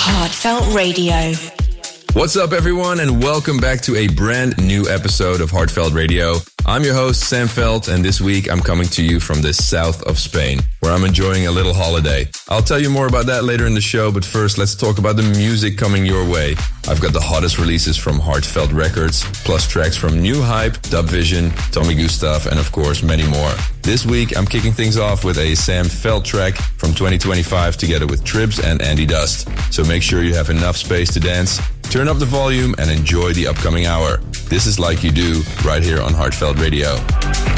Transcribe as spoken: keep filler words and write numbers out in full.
Heartfelt Radio. What's up, everyone, and welcome back to a brand new episode of Heartfelt Radio. I'm your host, Sam Veld, and this week I'm coming to you from the south of Spain, where I'm enjoying a little holiday. I'll tell you more about that later in the show, but first let's talk about the music coming your way. I've got the hottest releases from Heartfelt Records, plus tracks from New Hype, Dubvision, Tommy Gustav, and of course many more. This week I'm kicking things off with a Sam Veld track from twenty twenty-five together with Tribs and Andy Dust. So make sure you have enough space to dance, turn up the volume, and enjoy the upcoming hour. This is Like You Do, right here on Heartfelt Radio.